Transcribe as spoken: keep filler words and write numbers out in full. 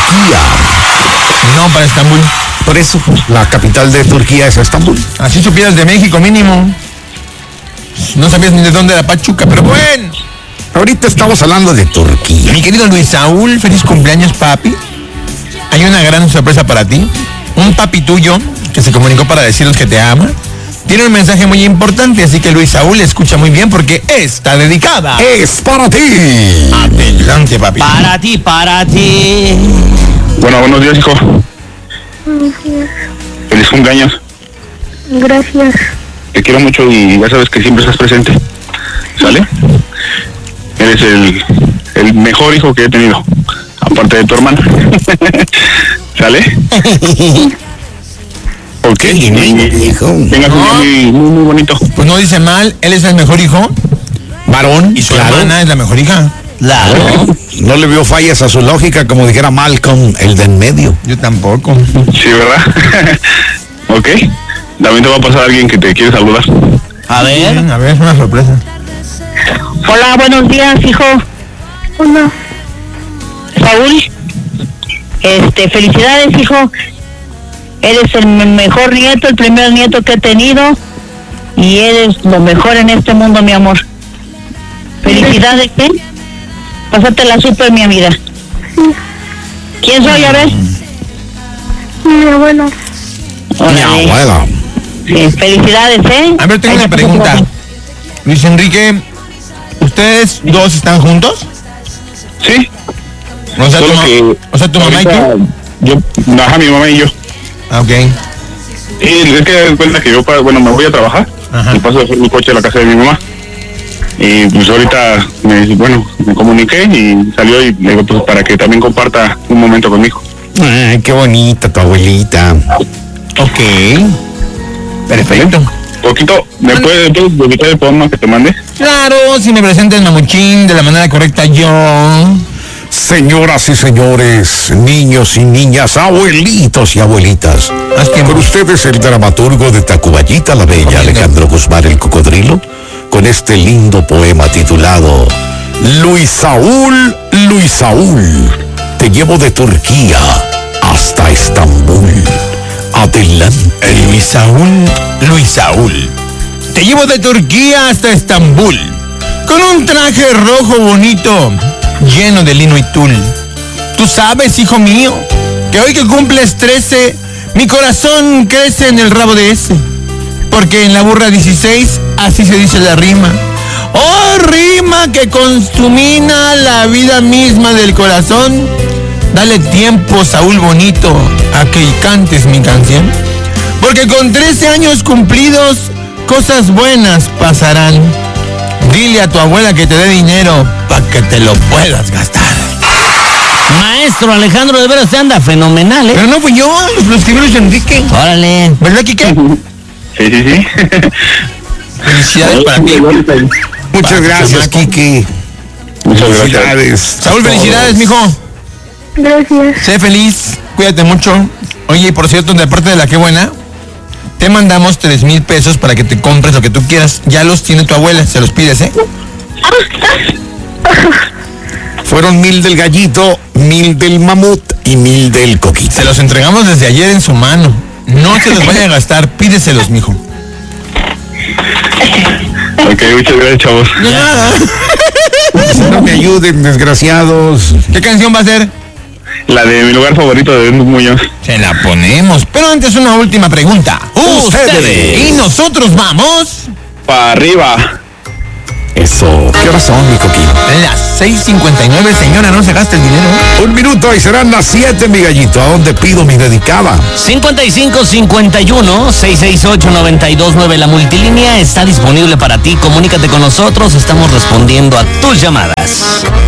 Turquía. No, para Estambul. Por eso, la capital de Turquía es Estambul. Así supieras de México mínimo. No sabías ni de dónde era Pachuca, pero bueno. Ahorita estamos hablando de Turquía. Mi querido Luis Saúl, feliz cumpleaños, papi. Hay una gran sorpresa para ti. Un papi tuyo que se comunicó para decirnos que te ama. Tiene un mensaje muy importante, así que Luis Saúl escucha muy bien porque está dedicada. Es para ti. Adelante, papi. Para ti, para ti. Bueno, buenos días, hijo. Gracias. Feliz cumpleaños. Gracias. Te quiero mucho y ya sabes que siempre estás presente. ¿Sale? Eres el, el mejor hijo que he tenido, aparte de tu hermano. ¿Sale? Ok. Hijo. Tengas un día muy, muy, muy bonito. Pues no dice mal, él es el mejor hijo, varón, y su Claro. hermana es la mejor hija. Claro. No le vio fallas a su lógica, como dijera Malcolm, el de en medio. Yo tampoco. Sí, ¿verdad? Ok. También te va a pasar alguien que te quiere saludar. A ver. A ver, es una sorpresa. Hola, buenos días, hijo. Hola. Saúl. Este, felicidades, hijo. Eres el mejor nieto, el primer nieto que he tenido. Y eres lo mejor en este mundo, mi amor. Felicidades, ¿eh? Pásatela súper, mi vida. ¿Quién soy, a ver? Mi abuelo. Mi abuela. Sí, felicidades, ¿eh? A ver, tengo una pregunta. Luis Enrique, ¿ustedes dos están juntos? Sí. O sea, tu, Solo ma- que o sea, tu mamá y ahorita tú. Yo, ajá, mi mamá y yo. Ah, ok. Y es que das cuenta que yo, pa- bueno, me voy a trabajar. Ajá. Y paso a dejar mi coche a la casa de mi mamá. Y pues ahorita, me, bueno, me comuniqué y salió y le digo, pues para que también comparta un momento conmigo. Ay, qué bonita tu abuelita. Ok. Perfecto. Poquito, ¿me puedes puedes dedicar el poema que te mandé? Claro, si me presentas mamuchín de la manera correcta yo. Señoras y señores, niños y niñas, abuelitos y abuelitas. Haz tiempo. Con ustedes el dramaturgo de Tacubayita la Bella, Alejandro Guzmán el Cocodrilo, con este lindo poema titulado Luis Saúl, Luis Saúl, te llevo de Turquía hasta Estambul. Adelante. Luis Saúl, Luis Saúl. Te llevo de Turquía hasta Estambul, con un traje rojo bonito, lleno de lino y tul. Tú sabes, hijo mío, que hoy que cumples trece, mi corazón crece en el rabo de ese. Porque en la burra dieciséis, así se dice la rima. Oh, rima que consumina la vida misma del corazón. Dale tiempo, Saúl bonito, a que cantes mi canción. Porque con trece años cumplidos, cosas buenas pasarán. Dile a tu abuela que te dé dinero para que te lo puedas gastar. Maestro Alejandro, de veras te anda fenomenal, ¿eh? Pero no fui yo, lo escribió Luis Enrique. Órale. ¿Verdad, Quique? Sí, sí, sí. Felicidades para ti. Muchas Para gracias, tu chamaco. Quique. Muchas gracias. Felicidades. Saúl, felicidades, mijo. Gracias. Sé feliz, cuídate mucho. Oye, y por cierto, de parte de la que buena, te mandamos tres mil pesos para que te compres lo que tú quieras. Ya los tiene tu abuela, se los pides, ¿eh? Fueron mil del gallito, mil del mamut y mil del coquito. Se los entregamos desde ayer en su mano. No se los vaya a gastar, pídeselos, mijo. Ok, muchas gracias, chavos. De nada. No me ayuden, desgraciados. ¿Qué canción va a ser? La de mi lugar favorito de Edmundo Muñoz. Se la ponemos. Pero antes una última pregunta. Ustedes. Y nosotros vamos Para arriba. Eso. ¿Qué horas son, mi coquito? las seis cincuenta y nueve, señora, no se gasta el dinero. Un minuto y serán las siete, mi gallito. ¿A dónde pido mi dedicada? cincuenta y cinco cincuenta y uno, seiscientos sesenta y ocho, noventa y dos nueve. La multilínea está disponible para ti. Comunícate con nosotros. Estamos respondiendo a tus llamadas.